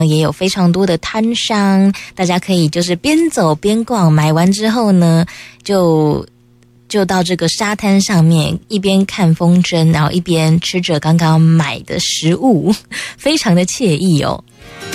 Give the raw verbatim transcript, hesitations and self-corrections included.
也有非常多的摊商，大家可以就是边走边逛，买完之后呢，就就到这个沙滩上面，一边看风筝，然后一边吃着刚刚买的食物，非常的惬意哦。